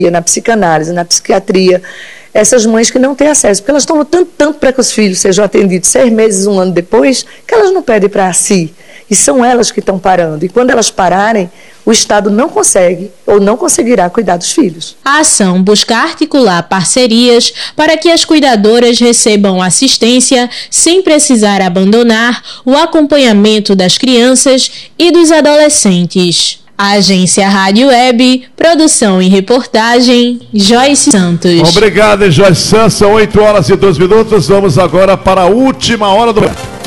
na psicanálise, na psiquiatria, essas mães que não têm acesso, porque elas estão lutando tanto para que os filhos sejam atendidos 6 meses, 1 ano depois, que elas não pedem para si. E são elas que estão parando. E quando elas pararem, o Estado não consegue ou não conseguirá cuidar dos filhos. A ação busca articular parcerias para que as cuidadoras recebam assistência sem precisar abandonar o acompanhamento das crianças e dos adolescentes. A Agência Rádio Web, produção e reportagem, Joyce Santos. Obrigado, Joyce Santos. São 8 horas e 2 minutos. Vamos agora para a última hora do...